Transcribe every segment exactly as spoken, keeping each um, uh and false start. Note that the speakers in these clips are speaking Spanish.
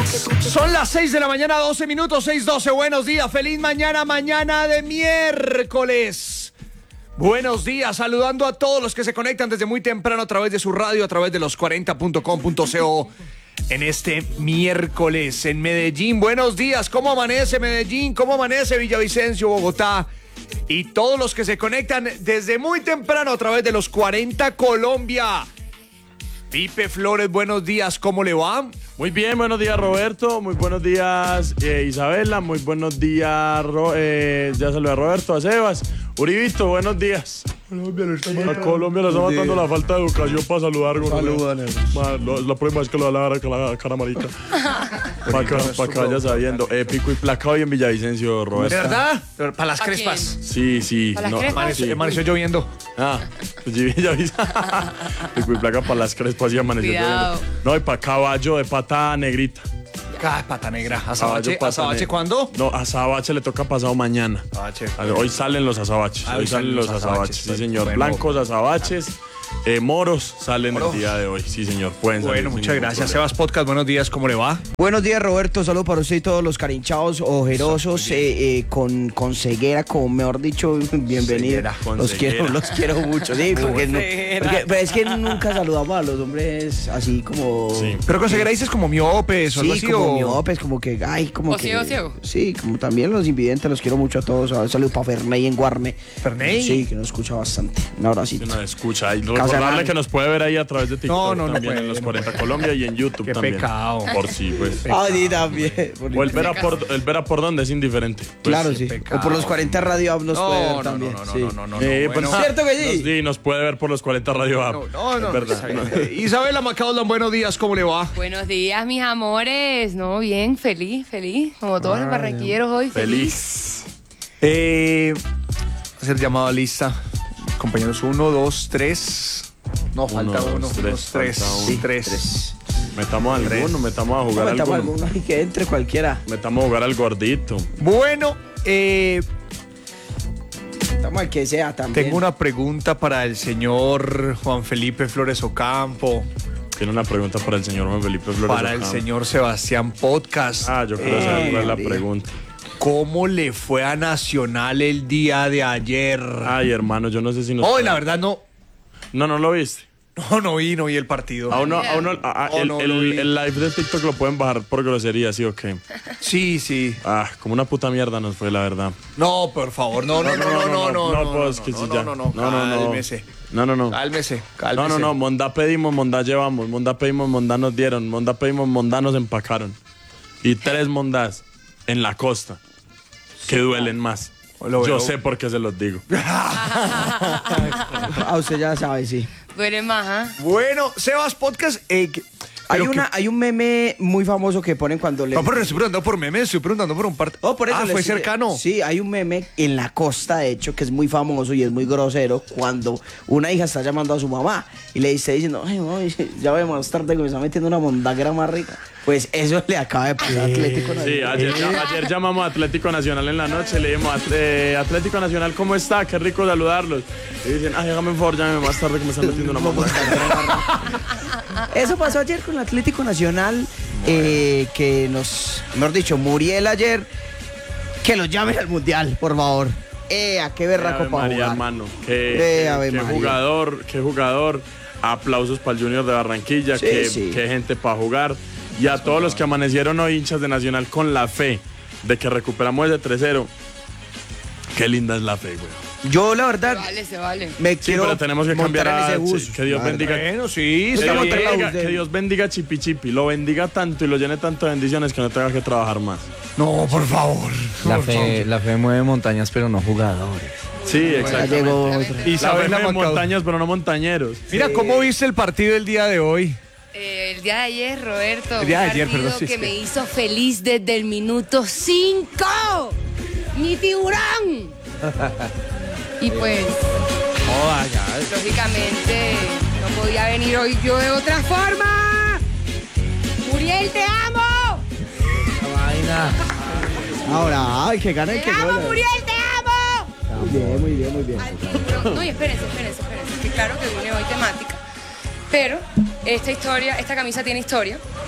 Son las seis de la mañana, doce minutos, seis doce. Buenos días, feliz mañana, mañana de miércoles. Buenos días, saludando a todos los que se conectan desde muy temprano a través de su radio, a través de los cuarenta punto com punto co en este miércoles en Medellín. Buenos días, ¿cómo amanece Medellín? ¿Cómo amanece Villavicencio, Bogotá? Y todos los que se conectan desde muy temprano a través de los cuarenta Colombia. Pipe Flores, buenos días, ¿cómo le va? Muy bien, buenos días Roberto, muy buenos días eh, Isabela, muy buenos días, Ro, eh, ya saludé a Roberto, a Sebas, Uribito, buenos días. Colombia, a Colombia le está matando la falta de educación para saludar. Saludan. La prueba es que lo da la cara, cara marica. Para que, pa que vaya sabiendo. Eh, pico y placa hoy en Villavicencio, Roberto. ¿Verdad? Para las crespas. Sí, sí. ¿Para las no, crespas? Amaneció, sí. amaneció lloviendo. Ah, pues sí, Villavicencio. Pico y placa para las crespas y amaneció Cuidado. lloviendo. No, y para caballo de pata negrita. Ah, pata negra. Caballo ¿Azabache, pata azabache negra. cuándo? No, azabache le toca pasado mañana. Azabache. Hoy salen los azabaches. Ah, Hoy salen los azabaches. Sí, señor. Bueno. Blancos azabaches. Eh, moros salen Moros. el día de hoy. Sí, señor. Pueden salir. Bueno, sin muchas ningún gracias. problema. Sebas Podcast, buenos días, ¿cómo le va? Buenos días, Roberto. Saludo para usted y todos los carinchados, ojerosos, eh, eh, con, con ceguera, como mejor dicho, bienvenidos. Ceguera, con Los ceguera. quiero, los quiero mucho. Sí, porque, no- ceguera. porque- pero es que nunca saludamos a los hombres así como. Sí. Pero con ceguera dices como miopes o algo Sí, así. como o... miopes, como que, ay, como O que. ciego, ciego. Sí, como también los invidentes, los quiero mucho a todos. Un saludo para Ferney en Guarne. ¿Ferney? Sí, que nos escucha bastante. Un abracito. Que nos escucha. Y Casa recordarle grande. que nos puede ver ahí a través de TikTok. No, no, no también puede, en los no cuarenta Colombia y en YouTube Qué también. pecado. Por sí, pues. Ah, sí, también. O el ver, a por, el ver a por dónde es indiferente. Pues, Claro, qué sí. pecado. O por los cuarenta Radio App nos puede ver No, no, también. no, no, sí. no, no, no, Eh, no, pues, bueno. ¿Cierto que sí? Nos, sí, nos puede ver por los cuarenta Radio App. No, no, no. Es verdad. Está bien. Eh, Isabela Macaulay, buenos días, ¿cómo le va? Buenos días, mis amores. No, bien, feliz, feliz. Como todos los barranquilleros hoy, feliz. Feliz. Eh, hacer llamado a lista. Compañeros, uno, dos, tres. No, falta Uno, uno. dos, Dos, tres, tres. falta uno. Sí, tres. Metamos al alguno, metamos a jugar Metamos alguno. alguno y que entre cualquiera. Metamos a jugar al gordito. Bueno, eh, Estamos al que sea también. tengo una pregunta para el señor Juan Felipe Flores Ocampo, Tiene una pregunta para el señor Juan Felipe Flores. para el Ocampo. señor Sebastián Podcast. Ah, yo quiero Eh, saber cuál es la María. pregunta. ¿Cómo le fue a Nacional el día de ayer? Ay, hermano, yo no sé si nos... Hoy, la verdad, no. No, no lo viste. No, no vi, no vi el partido. A uno, a uno, a- a- Oh, el, no, el- lo vi. el live de TikTok lo pueden bajar por grosería, ¿sí o qué? Sí, sí. Ah, como una puta mierda nos fue, la verdad. No, por favor, no, no, no, no, no, no, no, no, pues, que no, sí, no, ya. no, no, No, no, no. cálmese, No, no, no. cálmese, No, cálmese. no, no, mondá pedimos, mondá llevamos, mondá pedimos, mondá nos dieron, mondá pedimos, mondá nos empacaron. Y tres mondás en la costa, que duelen más. Lo veo. Yo sé por qué se los digo. Ah, usted ya sabe, sí. Duele más, ¿ah? Bueno, Sebas Podcast, eh, que- Hay, pero una, que- hay un meme muy famoso que ponen cuando le. No, pero estoy preguntando por memes, estoy preguntando por un partido. Oh, por eso ah, le fue estoy- cercano. Sí, hay un meme en la costa, de hecho, que es muy famoso y es muy grosero, cuando una hija está llamando a su mamá y le dice diciendo, ay, mami, ya voy más tarde que me está metiendo una mondaguera más rica. Pues eso le acaba de pasar a Atlético Sí, Nacional. ayer, ayer llamamos a Atlético Nacional en la noche, le dijimos, "Eh, Atlético Nacional, ¿cómo está? Qué rico saludarlos. Y dicen, ay, hágame un favor, llámeme más tarde que me están metiendo una mamá. Eso pasó ayer con el Atlético Nacional, eh, que nos, mejor dicho, Muriel ayer, que lo llamen al Mundial, por favor. Eh, a qué berraco Ave para María, jugar. hermano. Eh, Qué, Ave qué María. jugador, qué jugador. Aplausos para el Junior de Barranquilla, Sí, qué, sí. qué gente para jugar. Y a todos los que amanecieron hoy hinchas de Nacional con la fe de que recuperamos ese tres cero. Qué linda es la fe, güey. Yo, la Se verdad, vale, se vale. me Sí, quiero pero tenemos que cambiar montar en a... ese bus. sí, que Dios La verdad. bendiga. Bueno, sí, Que está Estamos Dios, bien. montados bendiga, de- que Dios bendiga Chipi Chipi, lo bendiga tanto y lo llene tanto de bendiciones que no tenga que trabajar más. No, por favor. La por fe, favor. la fe mueve montañas, pero no jugadores. Sí, Ya exactamente. llegó Bueno, otro. La fe Isabela mueve Macaulay. montañas, pero no montañeros. Mira, ¿cómo viste el partido el día de hoy? Eh, el día de ayer, Roberto, El día de un ayer, partido perdón, sí, que sí. me hizo feliz desde el minuto cinco. ¡Mi tiburón! Y pues, Oh, ya. lógicamente, no podía venir hoy yo de otra forma. ¡Muriel, te amo! Vaina. Ahora, ay, que gane el ¡Te que amo, gole. Muriel, te amo! Muy bien, muy bien, muy bien. Al tiburón. No, y espérense, espérense, espérense, que claro que viene hoy temática. Pero esta historia, esta camisa tiene historia.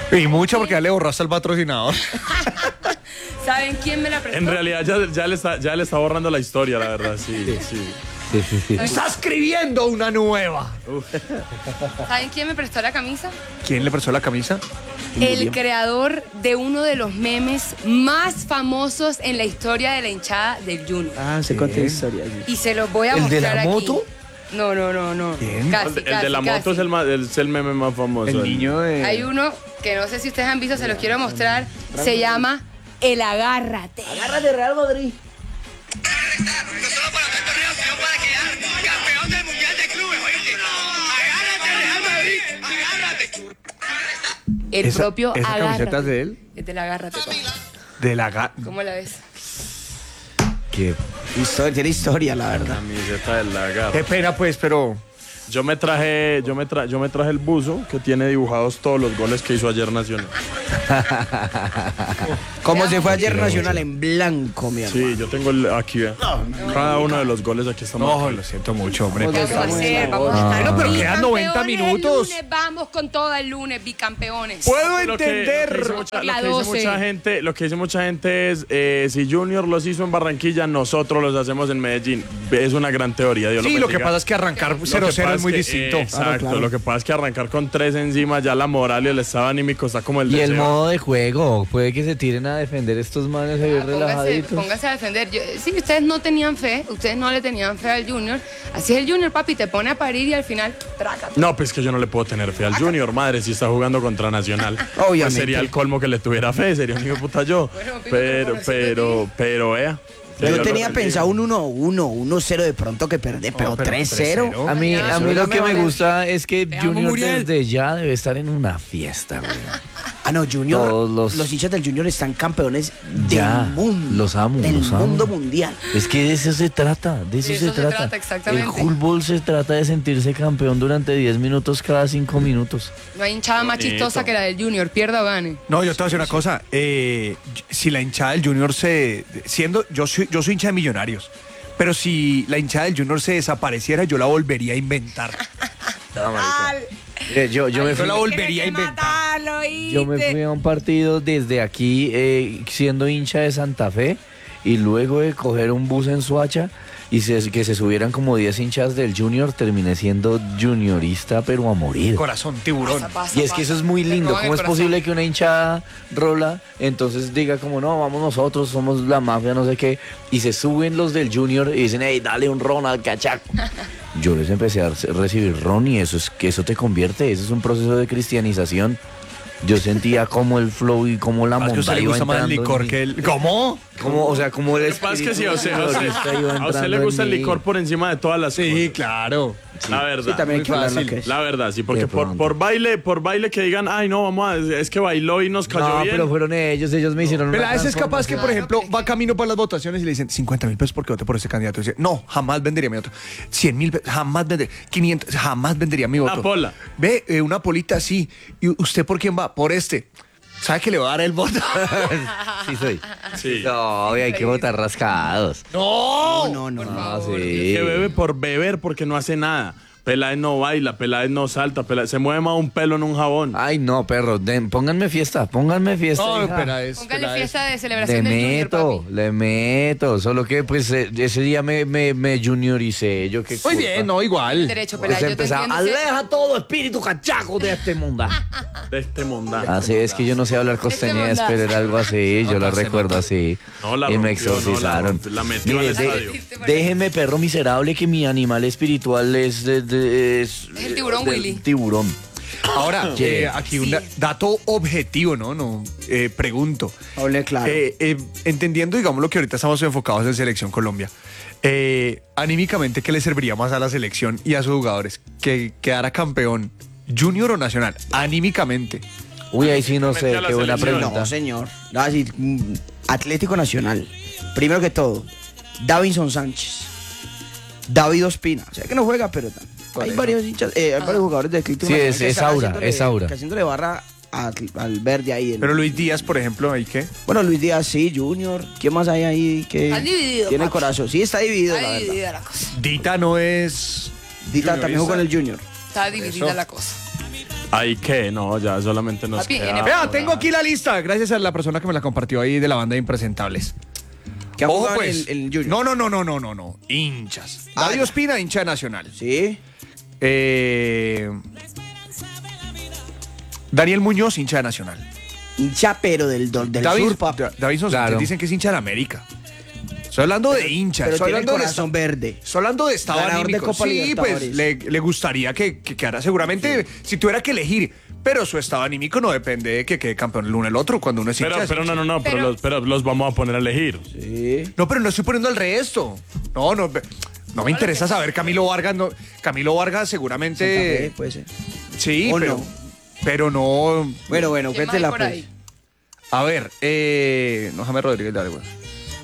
Y mucho porque ya le borraste al patrocinador. ¿Saben quién me la prestó? En realidad ya, ya, le está, ya le está borrando la historia, la verdad, sí, sí. Sí, sí, sí. Está escribiendo una nueva. ¿Saben quién me prestó la camisa? ¿Quién le prestó la camisa? El creador de uno de los memes más famosos en la historia de la hinchada del Junior. Ah, se cuenta la historia. Sí. Y se los voy a ¿El de mostrar la aquí. moto? No, no, no, no. ¿Quién? Casi, El de casi, la moto casi. es el, más, el, es el meme más famoso. El niño de... Hay uno que no sé si ustedes han visto, se los quiero mostrar. Se llama El Agárrate. Agárrate, Real Madrid. No solo para el torneo, sino para quedar campeón del Mundial de Clubes, oíste. Agárrate, Real Madrid, agárrate. El Esa- propio esa Agárrate. camiseta es de él. Es del Agárrate. papá. De la... ga- ¿Cómo la ves? Qué Historia, tiene historia, la verdad. Camiseta de la garra. Qué pena pues, pero... Yo me traje, yo me tra, yo me traje el buzo que tiene dibujados todos los goles que hizo ayer Nacional. Como se fue ayer Nacional en blanco, mi hermano. Sí, yo tengo el, aquí, vea. Cada uno de los goles aquí está No, marcado. lo siento mucho, hombre. Vamos ¿Qué vamos a Estamos hacer? en la Vamos a estar No, pero quedan noventa bicampeones minutos. El lunes, vamos con todo el lunes, bicampeones. Puedo Lo que- lo que entender. dice mucha- La lo que dice doce. mucha gente, lo que dice mucha gente es eh, si Junior los hizo en Barranquilla, nosotros los hacemos en Medellín. Es una gran teoría. Dios Sí, lo que bendiga. pasa es que arrancar Lo que cero cero pasa es muy que- distinto. Exacto. Claro, claro. Lo que pasa es que arrancar con tres encima, ya la moral y el estado anímico está como el Y el deseo. modo de juego, puede que se tiren a defender estos manes ahí Ah, póngase, relajaditos. póngase a defender. Yo, sí, ustedes no tenían fe, ustedes no le tenían fe al Junior. Así es el Junior, papi, te pone a parir y al final, trácate. No, pues que yo no le puedo tener fe al Junior, madre, si está jugando contra Nacional. Pues Obviamente. sería el colmo que le tuviera fe, sería un hijo de puta yo. Bueno, Pipo, Pero, conociendo pero, pero, vea. Yo Dios lo tenía bendiga. pensado un uno uno, uno cero de pronto que perdé, pero pero tres cero. tres cero. A mí, a mí lo que me gusta es que Te amo, Junior Muriel. desde ya debe estar en una fiesta, güey. Ah, no, Junior. Todos Los... los- hinchas del Junior están campeones Ya, del mundo. los amo, Del los amo. mundo mundial. Es que de eso se trata, de eso, De eso se, se trata. trata, exactamente. El fútbol se trata de sentirse campeón durante diez minutos cada cinco minutos. No hay hinchada más Bonito. chistosa que la del Junior, pierda o gane. No, yo te voy a decir una cosa. eh, si la hinchada del Junior se... Siendo... Yo soy, yo soy hincha de Millonarios. Pero si la hinchada del Junior se desapareciera, yo la volvería a inventar. Eh, yo, yo, me Yo fui, la volvería a inventar. yo me fui a un partido desde aquí eh, siendo hincha de Santa Fe y luego de coger un bus en Soacha y se- que se subieran como diez hinchas del Junior, terminé siendo juniorista pero a morir. Corazón, tiburón. Y es que eso es muy lindo. ¿Cómo es posible que una hinchada rola entonces diga como no, vamos nosotros, somos la mafia, no sé qué, y se suben los del Junior y dicen, hey, dale un ron al cachaco? Yo les empecé a recibir ron y eso es que eso te convierte, eso es un proceso de cristianización. Yo sentía como el flow y como la Es que a usted monda le iba gusta más el entrando en licor mí. que el... ¿Cómo? Como, o sea, como el Lo que pasa es que sí, a usted, a espíritu usted- terrorista iba a usted entrando le en gusta el mí. licor por encima de todas las Sí, cosas. claro. La verdad. Sí, también hay muy que hablar lo fácil. que es. La verdad, sí, porque De por, pronto. por baile, por baile que digan, ay, no, vamos a, es que bailó y nos cayó No, bien. pero fueron ellos, ellos me hicieron Pero una a veces es capaz que, por Claro, ejemplo, porque- va camino para las votaciones y le dicen cincuenta mil pesos porque voté por ese candidato. Y dice, no, jamás vendería mi voto. cien mil pesos, jamás vendería. quinientos, jamás vendería mi voto. Una pola. Ve, eh, una polita, sí. ¿Y usted por quién va? Por este. ¿Sabe que le va a dar el voto? Sí soy. Sí. No, hay que votar rascados. ¡No! No, no, no. Ah, sí. Que bebe por beber porque no hace nada. Peláez no baila, Peláez no salta, Peláez se mueve más un pelo en un jabón. Ay, no, perro, den- pónganme fiesta, pónganme fiesta. No, hija. espera, es. Póngale espera, es- fiesta de Le celebración del Junior, meto, papi. le meto. Solo que pues eh, ese día me, me, me junioricé. Yo qué Muy culpa. bien, no, igual. Derecho, Pues Peláez, yo te empezaba, entiendo. sí. aleja todo espíritu cachaco de este mundo. De este mundazo. Así es que yo no sé hablar costeñés, Este pero era algo así, yo la recuerdo así. No, la y me rompió, no, la exorcizaron. rompió, la metió Mire, al de- estadio. déjeme, perro miserable, que mi animal espiritual es... de- de- es Es el tiburón, del Willy. Tiburón. Ahora, ¿Qué? eh, aquí un dato objetivo, ¿no? No, eh, pregunto. Hable claro. Eh, eh, entendiendo, digamos, lo que ahorita estamos enfocados en Selección Colombia, eh, anímicamente, ¿qué le serviría más a la selección y a sus jugadores? ¿Que quedara campeón junior o nacional? Anímicamente. Uy, ahí sí no sé, Mete a la qué buena selección. pregunta. No, señor. Le voy a decir, mm, Atlético Nacional. Primero que todo, Davinson Sánchez. David Ospina. O sea que no juega, pero hay varios hinchas, eh, hay varios jugadores de Atlético Sí, Nacional es- que es están aura, haciéndole- es aura. que haciéndole barra al, al verde ahí. en- Pero Luis Díaz, por ejemplo, ¿ahí qué? Bueno, Luis Díaz sí, Junior. ¿Quién más hay ahí que Está dividido, tiene papi. corazón? Sí, está dividido, la Está verdad. dividida la cosa. Dita no es... Dita también jugó en el Junior. Está dividida Eso. la cosa. Ahí que, no, ya solamente nos Papi, queda... en el- Vea, tengo aquí la lista, gracias a la persona que me la compartió ahí de la banda de Impresentables. ¿Qué ha Ojo, jugado pues. en el, en el Junior? No, no, no, no, no, no, no. Hinchas. Ah, Darío ya. Espina, hincha de Nacional. Sí. Eh, Daniel Muñoz, hincha de Nacional. Hincha, pero del, del, del David, sur, papi. Da- David Sonsa, Claro. ustedes dicen que es hincha de América. Estoy hablando de hincha. Pero Estoy tiene el hablando de, corazón verde. estoy hablando de estado Ganador de anímico. Copa Sí, pues Libertadores. le, le gustaría que, que quedara seguramente, si tuviera que elegir. Pero su estado anímico no depende de que quede campeón el uno el otro. Cuando uno es hincha. Pero, es pero hincha. no, no, no, pero, Pero- los, pero los vamos a poner a elegir. Sí. No, pero no estoy poniendo al resto. No, no. No me interesa saber Camilo Vargas. No, Camilo Vargas Santa Fe, seguramente. puede ser. Sí, ¿O pero. no? Pero no. Bueno, bueno, ¿Quién más cuéntela hay por pues. ahí? A ver, eh. No, James Rodríguez, dale, güey.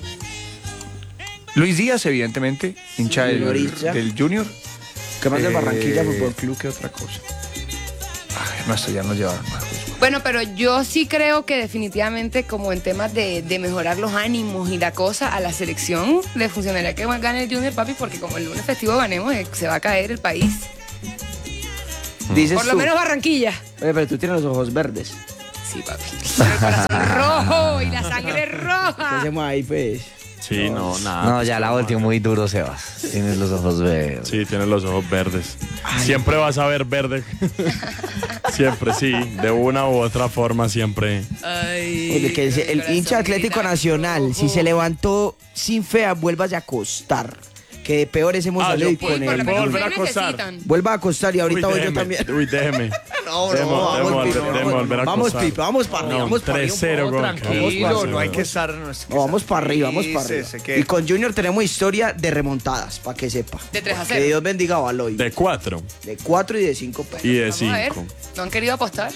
Luis Díaz, evidentemente, hincha del, Junior hincha. del Junior. ¿Qué más de Eh, Barranquilla Fútbol Club que otra cosa? Ay, no, esto ya nos llevaron. Bueno, pero yo sí creo que definitivamente como en temas de, de mejorar los ánimos y la cosa, a la selección le funcionaría que gane el Junior, papi, porque como el lunes festivo ganemos, eh, se va a caer el país. Dices Por lo tú. menos Barranquilla. Oye, pero tú tienes los ojos verdes. Sí, papi. Pero el corazón rojo y la sangre ¿Qué roja. hacemos ahí, pues? Sí, no, nada. No, ya la volteó muy duro, Sebas. Tienes los ojos verdes. Sí, tiene los ojos verdes. Siempre vas a ver verde. Siempre, sí. De una u otra forma, siempre. Ay, El, que dice, el corazón hincha Atlético grita Nacional, si rojo. se levantó sin fea, vuélvase a acostar. Que de peores hemos Ah, salido yo y puedo- con Por lo él. ¿Puedo menos volver a ¿qué acostar? necesitan? Vuelva a acostar y ahorita Uy, voy yo déjeme, también. Uy, déjeme. No, Debo- no, debo vamos, volver- Pipe, debo vamos, volver a vamos, acostar. Pipe, vamos para arriba, No, vamos para tres arriba. cero, No, Gon, tranquilo, que- no hay que estar. No, es que No, vamos estar para arriba, vamos para felices, arriba. que- Y con Junior tenemos historia de remontadas, para que sepa. De tres a Que cero. Dios bendiga a Baloy. De cuatro De cuatro y de cinco pesos. y de Vamos a ver. cinco. ¿No han querido apostar?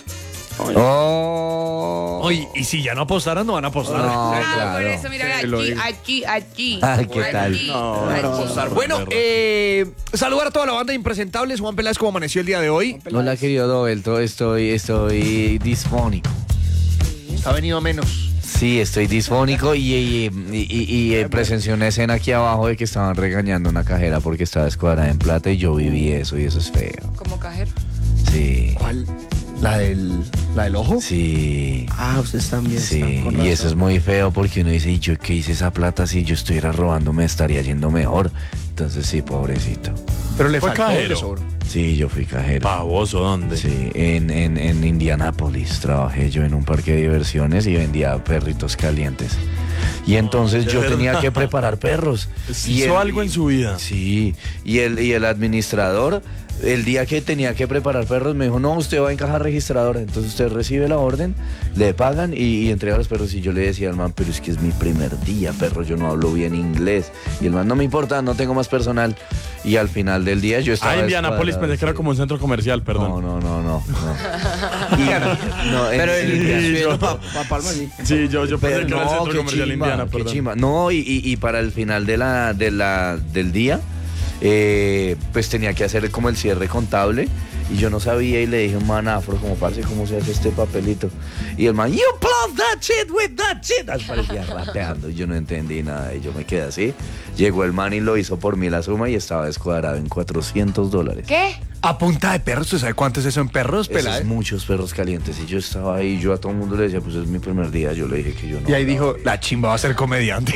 Oh. Oye, y si ya no apostaron, no van a apostar. No, Ah, claro. por eso, mira, Sí, lo aquí, digo. aquí, aquí. Ay, ¿qué tal? Aquí, No, aquí. no, Apostar. no, Bueno, no, no. eh, saludar a toda la banda de Impresentables. Juan Peláez, ¿cómo amaneció el día de hoy? Hola, querido Dobelto. Estoy, estoy disfónico. Ha venido a menos. Sí, estoy disfónico y, y, y, y- y, eh, presencié una escena aquí abajo de que estaban regañando a una cajera porque estaba escuadrada en plata y yo viví eso y eso es feo. Como cajero. Sí. ¿Cuál? ¿La del, la del ojo? Sí. Ah, ustedes también Sí, están con y eso razón. es muy feo porque uno dice, ¿y yo qué hice esa plata? Si yo estuviera robando me estaría yendo mejor. Entonces sí, pobrecito. Pero le Fue faltó cajero. le sobró. Sí, yo fui cajero. Baboso, ¿dónde? Sí, en, en, en Indianápolis trabajé yo en un parque de diversiones y vendía perritos calientes. Y entonces ¿de yo verdad? tenía que preparar perros. Y ¿Hizo el- algo en su vida? Sí, y el, y el administrador, el día que tenía que preparar perros, me dijo, no, usted va en caja registradora. Entonces usted recibe la orden, le pagan y, y entrega los perros. Y yo le decía al man, pero es que es mi primer día, perro, yo no hablo bien inglés. Y el man, no me importa, no tengo más personal. Y al final del día yo estaba... Ah, Indianápolis, descuadrado, pensé que era sí. como un centro comercial, perdón. No, no, no, no. no. Y- no, en- Pero el en- Sí, yo- para pa Palma sí. Sí, yo, yo pensé pero que era el no, centro qué comercial chimba, Indiana, qué perdón. chimba. No, y, y- y para el final de la, de la, del día, eh, pues tenía que hacer como el cierre contable. Y yo no sabía y le dije a un man afro, como parce, ¿cómo se hace este papelito? Y el man, you plug that shit with that shit. Así parecía rapeando. Y yo no entendí nada. Y yo me quedé así. Llegó el man y lo hizo por mí la suma y estaba descuadrado en cuatrocientos dólares. ¿Qué? A punta de perros, ¿tú sabes cuánto es eso en perros, Esos Peláez? muchos perros calientes. Y yo estaba ahí, yo a todo el mundo le decía, pues es mi primer día. Yo le dije que yo no. Y ahí hablaba dijo, la chimba va a ser comediante.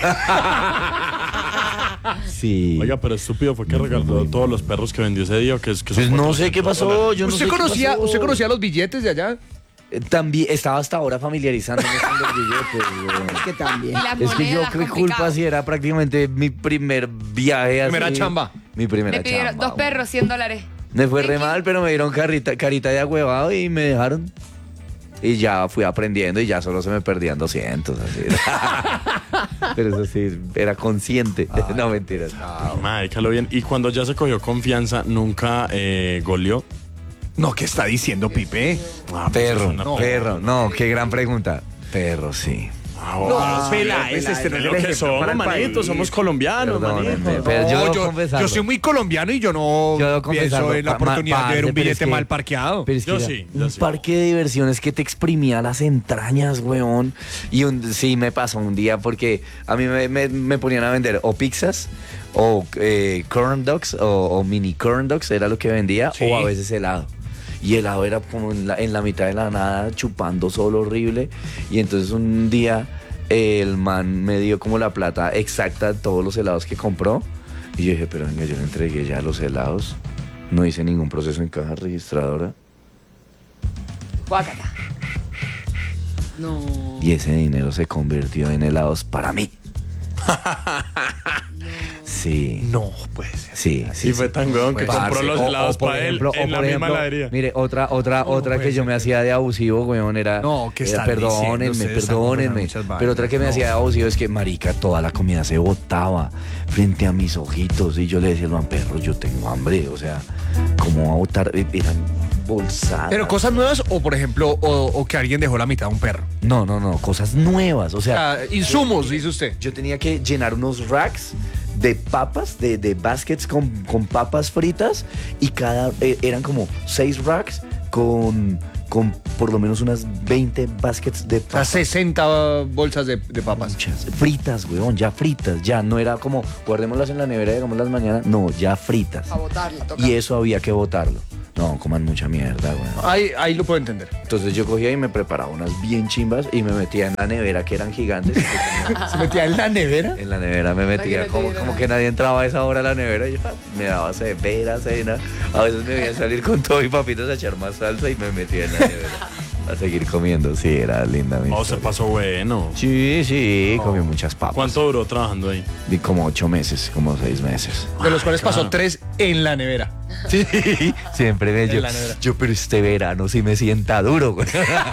bien. Sí. Oiga, pero estúpido fue que regaló todos los perros que vendió ese día. Que es, que son Pues no sé qué cuatrocientos pasó, dólares. yo no ¿Usted sé qué conocía, pasó. ¿Usted conocía los billetes de allá? Eh, También estaba hasta ahora familiarizándome con los billetes. güey. Es que también. Y las Es que yo monedas, qué complicado. culpa si era prácticamente mi primer viaje así. Primera chamba. Mi primera Me pidieron chamba. dos güey. perros, cien dólares. Me fue re mal, pero me dieron carita, carita de agüevado y me dejaron. Y ya fui aprendiendo y ya solo se me perdían doscientos, así. Pero eso sí, era consciente. No, mentiras. Madre, déjalo bien. Y cuando ya se cogió confianza, nunca eh, goleó. No, ¿qué está diciendo Pipe? Ah, pues Perro, es una- no, perro, no, qué gran pregunta. Perro, sí. Ah, bueno. Peláez, este no es Lo el que ejemplo somos, para el manito, país. somos colombianos, Perdónenme, manito. pero yo No, debo yo, confesarlo. yo soy muy colombiano y yo no Yo debo pienso confesarlo, en la pa- ma- oportunidad de ver parce, un pero es billete que- mal parqueado. Pero es que Yo era sí, yo un sí. parque de diversiones que te exprimía las entrañas, weón. Y un, sí, me pasó un día porque a mí me, me- me ponían a vender o pizzas o eh, corn dogs o, o mini corn dogs, era lo que vendía, Sí. o a veces helado. y el helado era como en la, en la mitad de la nada, chupando solo horrible. Y entonces un día eh, el man me dio como la plata exacta de todos los helados que compró. Y yo dije, pero venga, yo le entregué ya los helados. No hice ningún proceso en caja registradora. Guácata. No. Y ese dinero se convirtió en helados para mí. Sí. No, puede ser. Sí, sí. Y fue sí. tan weón que Parce, compró los o- helados o por para él ejemplo- en o la por misma ejemplo, heladería. Mire, otra, otra, No, otra no que yo puede me ser. hacía de abusivo, weón, era. No, ¿qué era, están perdónenme, diciendo? Ustedes están perdónenme. comprando muchas vainas. Pero otra que me No. hacía de abusivo es que, marica, toda la comida se botaba frente a mis ojitos. Y yo le decía al man, perro, yo tengo hambre. O sea, ¿cómo va a botar? Eran bolsadas. Pero cosas nuevas o, por ejemplo, o, o que alguien dejó la mitad de un perro. No, no, no, cosas nuevas. O sea, Ah, insumos, dice usted. yo tenía que llenar unos racks de papas, de, de baskets con, con papas fritas, y cada eh, eran como seis racks con, con por lo menos unas veinte baskets de O sea, papas. sesenta bolsas de, de papas. Muchas fritas, weón, ya fritas, ya no era como guardémoslas en la nevera y hagámoslas mañana, no, ya fritas. A botarla, toca. Y eso había que botarlo. No, coman mucha mierda, weón. Ahí, ahí lo puedo entender. Entonces yo cogía y me preparaba unas bien chimbas y me metía en la nevera, que eran gigantes. ¿Se metía en la nevera? En la nevera me metía, Para que no como, te como diera que nadie entraba a esa hora a la nevera. Y yo ah, me daba severa cena. A veces me veía salir con todo y papitas a echar más salsa y me metía en la nevera a seguir comiendo. Sí, era linda mi Oh, se historia. pasó bueno. Sí, sí, comí muchas papas. ¿Cuánto duró trabajando ahí? Vi como ocho meses, como seis meses. De los cuales pasó claro. tres en la nevera. Sí, siempre me En yo, la nevera. yo, pero este verano sí me sienta duro, güey.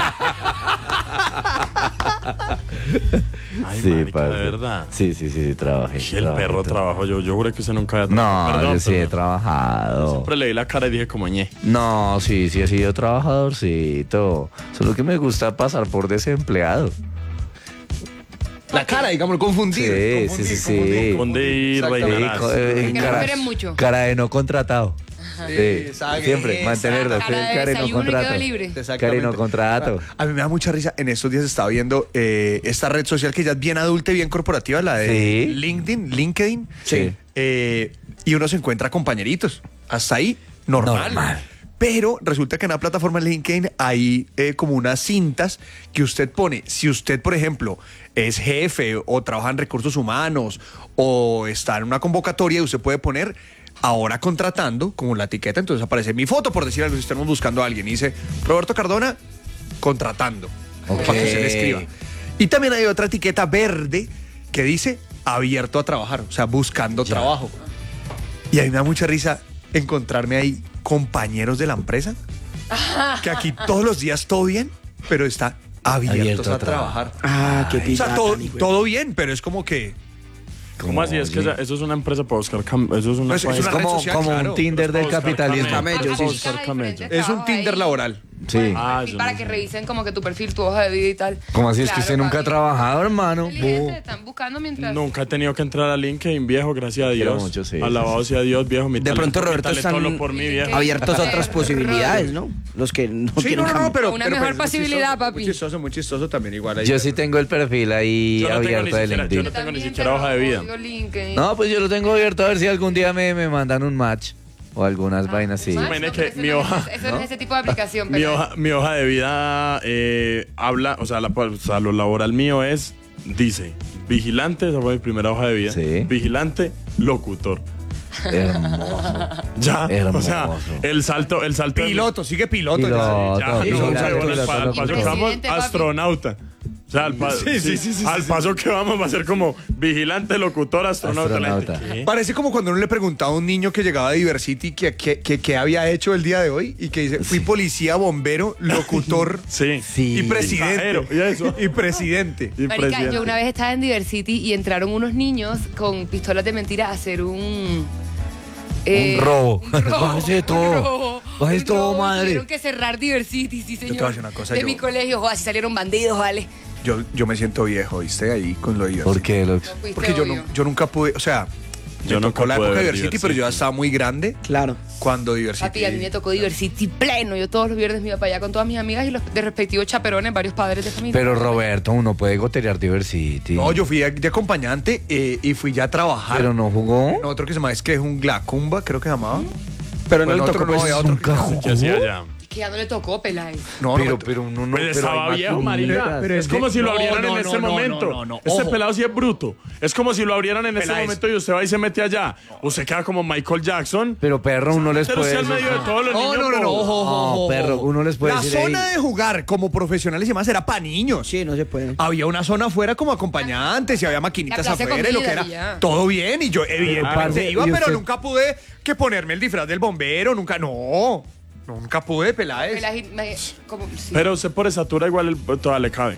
Ay, Sí, marica, parce. de verdad. Sí, sí, sí, sí, trabajé. Y el trabajé, perro trabajé. trabajó. Yo, yo juré que usted nunca había No, trabajado. Perdón, yo sí he perdón. trabajado. Siempre le di la cara y dije como ñe. No, sí, sí he sido trabajadorcito. Solo que me gusta pasar por desempleado. La cara, digamos, confundido. Sí, confundir, sí, sí, confundir, sí. ¿Dónde ir, Exactamente. rellenarás? co- eh, Que no cara, esperen mucho. cara de no contratado. Sí, exacto. siempre, Exacto. mantenerlo. Cara de Cara de no desayuno y contrato. quedo libre. Exactamente. Cara de no contrato. A mí me da mucha risa. En estos días estaba viendo eh, esta red social que ya es bien adulta y bien corporativa, la de Sí. LinkedIn. LinkedIn. Sí. Eh, y uno se encuentra compañeritos. Hasta ahí, normal. Normal. Pero resulta que en la plataforma LinkedIn hay eh, como unas cintas que usted pone. Si usted, por ejemplo, es jefe o trabaja en recursos humanos o está en una convocatoria, usted puede poner ahora contratando como la etiqueta. Entonces aparece mi foto, por decir algo, si estamos buscando a alguien. Y dice Roberto Cardona contratando. Ok. Para que se le escriba. Y también hay otra etiqueta verde que dice abierto a trabajar, o sea, buscando Ya. trabajo. Y a mí me da mucha risa encontrarme ahí compañeros de la empresa que aquí todos los días todo bien, pero está abiertos Abierto a a trabajar. Ah, qué O sea, pirata, todo, mi güey. todo bien, pero es como que ¿Cómo así? Es que sí. esa- eso es una empresa para buscar cam- eso es una Pues, es página- Es una red como, social, como claro. un Tinder Pues, del para buscar capitalismo. camello. Camello, sí, Buscar Hay camello. diferentes es un trabajos Tinder ahí. laboral. Sí. Ah, Y yo para no que sé. revisen como que tu perfil, tu hoja de vida y tal. ¿Cómo así? Es que Claro, usted nunca ha papi. trabajado, hermano. Inteligente, Bu. están buscando mientras. Nunca he tenido que entrar a LinkedIn, viejo, gracias a Quiero Dios. mucho, sí, Alabado sea Dios, viejo. Mi De talento- pronto, mi Roberto, talento están hablo por mí, viejo. abiertos a otras Eh, posibilidades, ¿no? Los que no Sí, quieren no, no, no, cambiar. pero Una pero, mejor pues, muy posibilidad, chistoso, papi. Muy chistoso, muy chistoso también igual ahí. Yo sí tengo el perfil ahí Yo no tengo ni abierto de siquiera- yo LinkedIn. no tengo ni También siquiera hoja de vida. tengo LinkedIn. No, pues yo lo tengo abierto a ver si algún día me, me mandan un match o algunas vainas así. Match, Imagine no, que pero eso mi no es- hoja- Eso no es ese tipo de aplicación. Mi pero- hoja, mi hoja de vida eh, habla, o sea, la, o sea, lo laboral mío es, dice, vigilante, esa fue mi primera hoja de vida. Sí. Vigilante, locutor. Hermoso. Ya, Hermoso. o sea, el salto, el salto. de- Piloto, sigue piloto. Piloto. Ya, Sí, no, sí, no, claro, al piloto, pa- al locutor. paso que vamos, Presidente, papi. astronauta. O sea, al, pa- Sí, sí, sí, sí, al sí, paso que vamos va a ser como vigilante, locutor, astronauta. La gente, Astronauta. ¿qué? Parece como cuando uno le preguntaba a un niño que llegaba de Diversity que, que, que, que había hecho el día de hoy y que dice, fui policía, bombero, locutor Sí. Sí. y presidente. Cajero, y eso. Y presidente. Y Marica, presidente. yo una vez estaba en Diversity y entraron unos niños con pistolas de mentira a hacer un... eh, Un robo. un robo, Bájese un todo. robo, Bájese un todo, robo, madre. Tuvieron que cerrar Diversity, sí, señor. voy a decir una cosa, de yo- mi colegio, joder, así salieron bandidos, vale. Yo, yo me siento viejo, ¿viste? Ahí con lo de Diversity. ¿Por qué, Lux? No fuiste Porque yo, obvio. no- yo nunca pude, o sea, Yo me nunca tocó la pude época de ver Diversity, Diversity. pero yo ya estaba muy grande Claro. cuando Diversity. Papi, a mí me tocó Diversity pleno. Yo todos los viernes me iba para allá con todas mis amigas y los de respectivos chaperones, varios padres de familia. Pero Roberto, uno puede goterear Diversity. No, yo fui de, de acompañante eh, y fui ya a trabajar. Pero no jugó. En otro que se llama, es que es un Glacumba, creo que se llamaba. Pero no Bueno, le otro tocó no, pues, había otro nunca que- jugó. ¿Qué hacía allá? Que ya no le tocó, Peláez. No, pero, no, pero uno no. Pero pero estaba hay viejo, maquinitas. marica. Pero es es como de- si lo no, abrieran no, en no, este no, momento. no, no, no. Este Ojo. pelado sí es bruto. Es como si lo abrieran en este Peláez. momento y usted va y se mete allá. Usted queda como Michael Jackson. Pero perro, uno les Pero puede usted al decir. medio de todos los No, niños. no, no, no, bobos. ojo, ojo, No, ojo, perro, ojo. uno les puede La decir, zona "Ey". de jugar como profesionales y demás era para niños. Sí, no se puede. Había una zona afuera como acompañantes y había maquinitas La clase afuera y lo que comida era y ya. todo bien y yo evidentemente parce, iba, ¿y pero usted? nunca pude que ponerme el disfraz del bombero, nunca, no, nunca pude, Peláez. Peláez, me- como, sí. Pero usted por estatura igual el, toda le cabe.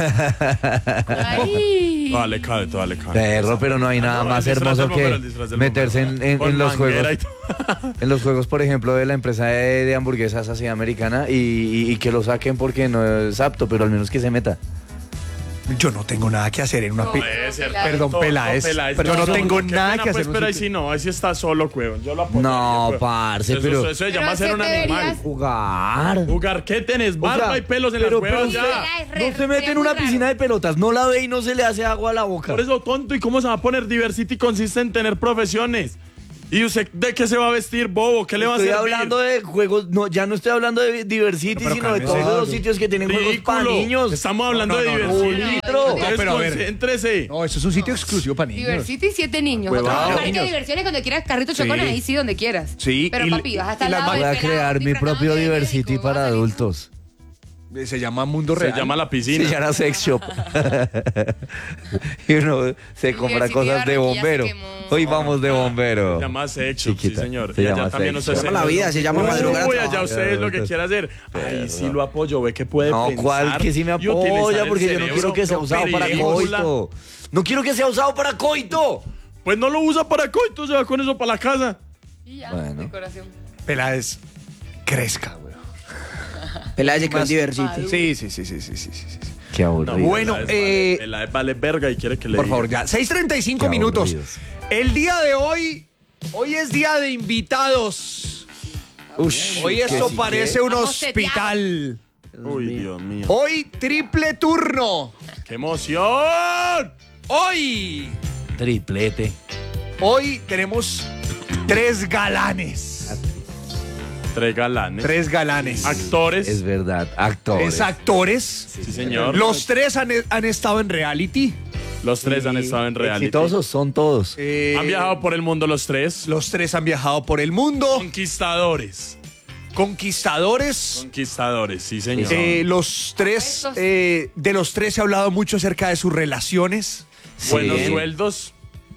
Ay. Toda le cabe, toda le cabe. Perro, pero no hay nada No, más el disfraz hermoso del bombero, que el disfraz del meterse en, bombero. en- Con en los manguera juegos. y todo. En los juegos, por ejemplo, de la empresa de, de hamburguesas así americana y, y- y que lo saquen porque no es apto, pero al menos que se meta. Yo no tengo nada que hacer en una... No, pi- Puede ser. Peláez. Perdón, No, Peláez, Peláez, pero yo no no, tengo qué nada pena, que pues, hacer en un pero ahí sitio. sí no, ahí sí está solo, weón. Yo lo apoyo. No, parce, eso, pero- Eso, eso se Pero llama ser ese un deberías- animal. Jugar. Jugar, ¿qué tenés? O Barba sea, y pelos en pero- las huevas pero ya. Peláez, re- No se mete re en una muy piscina raro. de pelotas, no la ve y no se le hace agua a la boca. Por eso, tonto, ¿y cómo se va a poner? Diversity consiste en tener profesiones. ¿Y usted de qué se va a vestir, bobo? ¿Qué le va a Estoy servir? hablando de juegos, no, ya no estoy hablando de Diversity, Pero sino de cálmese. todos los sitios que tienen juegos para Ridículo. niños. Estamos hablando No, no, de no, no. Diversity. Un litro. Entonces, pero a ver. concéntrese. No, eso es un sitio exclusivo para niños. Diversity, siete niños. Huevado. Otro parque de Niños. diversiones cuando quieras carrito Sí. chocones, ahí sí, donde quieras. Sí, Pero y- papi, vas a estar y al las lado ma- Voy del a pelado crear mi disfrazado propio de Diversity médico, vas para a salir. adultos. Se llama Mundo Se Real. llama la piscina. Se llama Sex Shop. y uno se compra Diversity cosas de Barranquilla bombero. se quemó. Hoy vamos de bombero. Se llama Sex Shop, sí, Chiquita, señor. se Y allá llama también Sex usted Shop. Se llama la vida, se llama madrugar a Uy, allá trabajar. usted es lo que quiera hacer. Ay, sí lo apoyo, ve que puede No, pensar ¿cuál? Que sí me y utilizar apoya, el porque yo no cerebro. quiero que sea usado para Película. coito. No quiero que sea usado para coito. Pues no lo usa para coito, se va con eso para la casa. Y ya, Bueno. decoración. Peláez, crezca, güey. Peláez se quedó en Diversity. Sí, sí, sí, sí, sí, sí, sí. sí. Qué aburrido. Bueno, La eh, vale, la vale verga y quiere que le Por diga. favor, ya. seis treinta y cinco Qué minutos. aburridos. El día de hoy, hoy es día de invitados. Ush, Hoy que esto sí parece que- un Vamos hospital. Uy, Dios mío. Hoy triple turno. ¡Qué emoción! Hoy, Triplete. hoy tenemos tres galanes. Tres galanes. Tres galanes. Actores. Es verdad, actores. Tres actores. Sí, señor. Los tres han, han estado en reality. Los tres han estado en reality. Exitosos son todos. Eh, Han viajado por el mundo los tres. Los tres han viajado por el mundo. Conquistadores. Conquistadores. Conquistadores, sí, señor. Eh, los tres, eh, de los tres se ha hablado mucho acerca de sus relaciones. Buenos Sí. sueldos.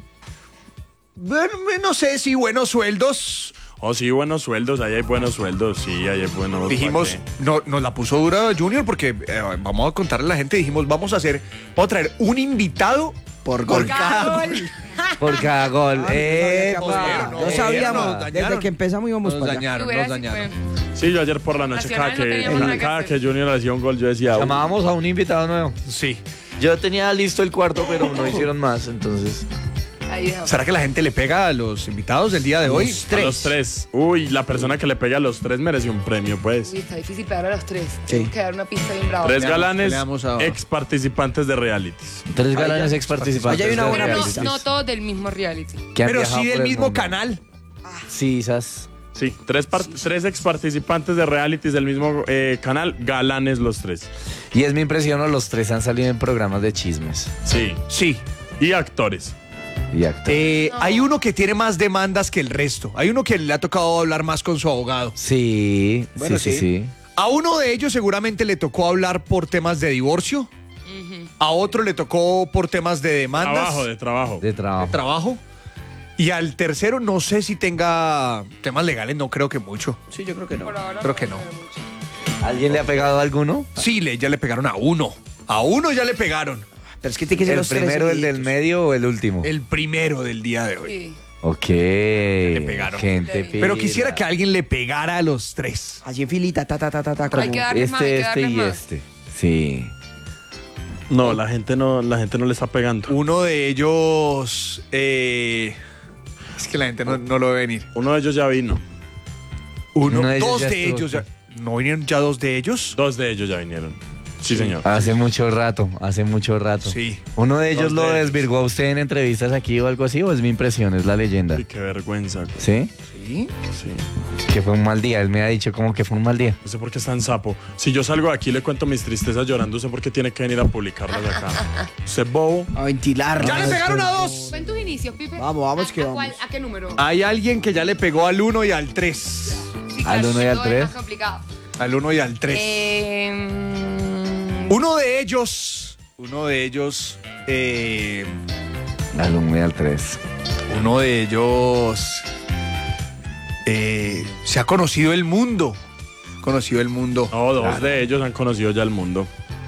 Bueno, no sé si buenos sueldos. Oh, sí, buenos sueldos. Ahí hay buenos sueldos. Sí, ahí hay buenos. Dijimos, ¿para no, nos la puso dura Junior porque eh, vamos a contarle a la gente. Dijimos, vamos a hacer, vamos a traer un invitado Por gol. cada gol. Por cada gol. Ah, ¡Epa! no jodieron, no, No sabíamos. nos dañaron. Desde que empezamos íbamos Nos para allá. dañaron, Hubiera nos sido- dañaron. qué? Sí, yo ayer por la noche, cada Nacional no que, teníamos nada que cada hacer. que Junior hacía un gol, yo decía. "Uy". Llamábamos a un invitado nuevo. Sí. Yo tenía listo el cuarto, pero no hicieron más, entonces. Ahí dejamos. ¿Será que la gente le pega a los invitados del día de hoy? A los tres. Uy, la persona que le pega a los tres merece un premio, pues. Uy, está difícil pegar a los tres. Sí. Tenemos que dar una pista bien brava. Tres le damos- galanes, le damos a- ex participantes de realities. Tres galanes ex participantes. Allá hay una de buena Pero no, pista. no todos del mismo reality. que han Pero viajado sí por del el mismo mundo. canal. Sí, esas. Sí, tres, par- tres ex participantes de realities del mismo eh, canal, galanes los tres. Y es mi impresión, ¿no? Los tres han salido en programas de chismes. Sí. Sí. Y actores. Y actores. Eh, Hay uno que tiene más demandas que el resto. Hay uno que le ha tocado hablar más con su abogado. Sí, Bueno, sí, sí, sí. sí. A uno de ellos seguramente le tocó hablar por temas de divorcio. A otro le tocó por temas de demandas. Trabajo, de trabajo. De trabajo. trabajo. Y al tercero no sé si tenga temas legales, no creo que mucho. Sí, yo creo que no. Por ahora Creo que no. pero mucho. ¿Alguien le ha pegado a alguno? Sí, le, ya le pegaron a uno. A uno ya le pegaron. Pero es que tiene que ser ¿El los tres primero, el del seguiditos. medio o el último? El primero del día de hoy. Sí. Ok. pegaron. Gente Pero pila. quisiera que alguien le pegara a los tres. Así en filita, ta, ta, ta, ta, ta. Hay como- que darles más, hay Este, que este darles y más. este. Sí. No, la gente no, la gente no le está pegando. Uno de ellos... eh, es que la gente no, no lo ve venir. Uno de ellos ya vino. Uno, Uno de ellos dos ya de estuvo ellos. aquí. ya- ¿No vinieron ya dos de ellos? Dos de ellos ya vinieron. Sí, señor. Hace mucho rato, hace mucho rato. Sí. ¿Uno de ellos Dos lo de ellos. desvirgó a usted en entrevistas aquí o algo así? ¿O es mi impresión? ¿Es la leyenda? Uy, qué vergüenza. ¿Sí? ¿Sí? Sí. Que fue un mal día. Él me ha dicho como que fue un mal día. No sé por qué es tan sapo. Si yo salgo de aquí y le cuento mis tristezas llorando, sé por qué tiene que venir a publicarlas acá. Usted bobo. A ventilar. ¡Ya le pegaron a dos! Fue en tus inicios, Pipe. Vamos, vamos, ¿A- que a vamos. cuál- ¿A qué número? Hay alguien que ya le pegó al uno y al tres. Sí, al uno y al todo es tres. más complicado. Al uno y al tres. Eh, Uno de ellos, uno de ellos, eh, Al uno y al tres. uno de ellos eh, se ha conocido el mundo. Conocido el mundo. No, dos Claro. de ellos han conocido ya el mundo.